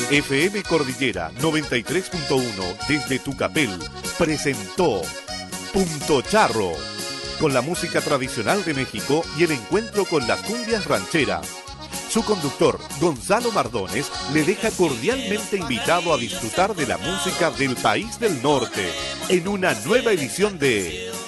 FM Cordillera 93.1 desde Tucapel presentó Punto Charro, con la música tradicional de México y el encuentro con las cumbias rancheras. Su conductor, Gonzalo Mardones, le deja cordialmente invitado a disfrutar de la música del país del norte en una nueva edición de